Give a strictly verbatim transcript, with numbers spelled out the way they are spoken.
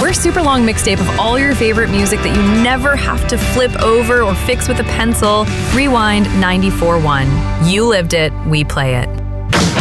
your super long mixtape of all your favorite music that you never have to flip over or fix with a pencil. Rewind ninety-four point one. You lived it, we play it.